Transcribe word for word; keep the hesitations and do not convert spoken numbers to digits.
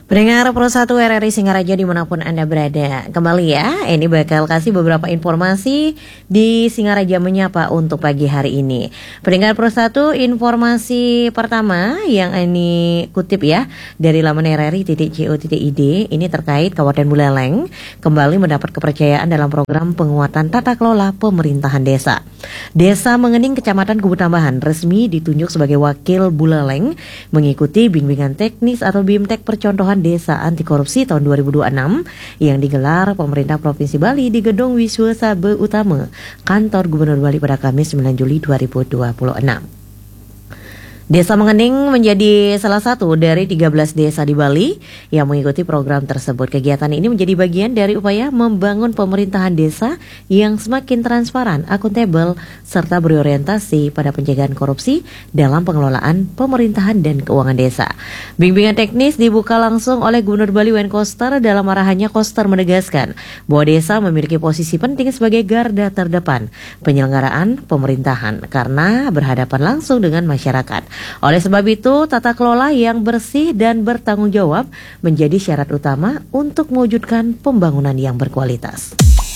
Pendengar Pro satu R R I Singaraja dimanapun Anda berada. Kembali ya, ini bakal kasih beberapa informasi di Singaraja Menyapa untuk pagi hari ini. Pendengar Pro satu, informasi pertama yang ini kutip ya dari laman r r i titik co titik i d, ini terkait Kabupaten Buleleng kembali mendapat kepercayaan dalam program penguatan tata kelola pemerintahan desa. Desa Mengening Kecamatan Kubutambahan resmi ditunjuk sebagai wakil Buleleng mengikuti bimbingan teknis atau BIMTEK percontohan Desa Anti Korupsi tahun dua ribu dua puluh enam yang digelar pemerintah Provinsi Bali di Gedung Wiswa Sabe Utama, Kantor Gubernur Bali pada Kamis sembilan Juli dua ribu dua puluh enam. Desa Mengening menjadi salah satu dari tiga belas desa di Bali yang mengikuti program tersebut. Kegiatan ini menjadi bagian dari upaya membangun pemerintahan desa yang semakin transparan, akuntabel, serta berorientasi pada pencegahan korupsi dalam pengelolaan pemerintahan dan keuangan desa. Bimbingan teknis dibuka langsung oleh Gubernur Bali Wayne Koster. Dalam arahannya, Koster menegaskan bahwa desa memiliki posisi penting sebagai garda terdepan penyelenggaraan pemerintahan karena berhadapan langsung dengan masyarakat. Oleh sebab itu, tata kelola yang bersih dan bertanggung jawab menjadi syarat utama untuk mewujudkan pembangunan yang berkualitas.